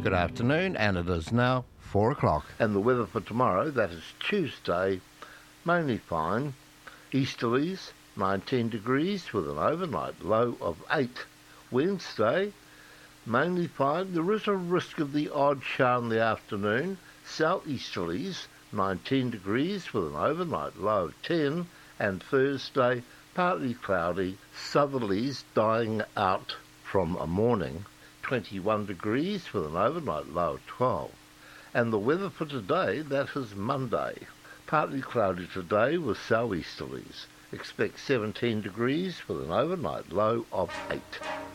Good afternoon, and it is now 4 o'clock. And the weather for tomorrow, that is Tuesday, mainly fine. Easterlies, 19 degrees with an overnight low of 8. Wednesday, mainly fine. There is a risk of the odd shower in the afternoon. Southeasterlies, 19 degrees with an overnight low of 10. And Thursday, partly cloudy, southerlies dying out from a morning, 21 degrees with an overnight low of 12. And the weather for today, that is Monday. Partly cloudy today with southeasterlies. Expect 17 degrees with an overnight low of 8.